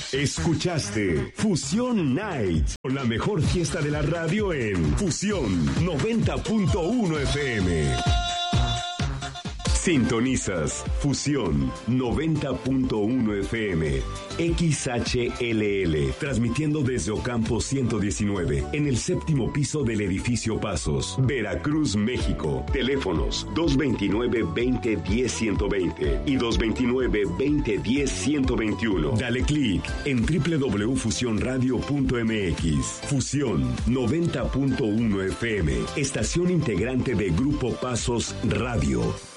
Escuchaste Fusión Night, la mejor fiesta de la radio en Fusión 90.1 FM. Sintonizas Fusión 90.1 FM, XHLL, transmitiendo desde Ocampo 119, en el séptimo piso del edificio Pasos, Veracruz, México. Teléfonos 229-2010-120 y 229-2010-121. Dale clic en www.fusionradio.mx. Fusión 90.1 FM, estación integrante de Grupo Pasos Radio.